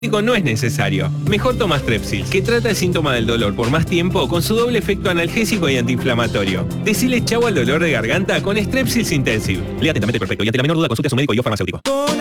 no es necesario. Mejor toma Strepsils, que trata el síntoma del dolor por más tiempo con su doble efecto analgésico y antiinflamatorio. Decile chau al dolor de garganta con Strepsils Intensive. Lea atentamente perfecto y ante la menor duda consulte a su médico y o farmacéutico.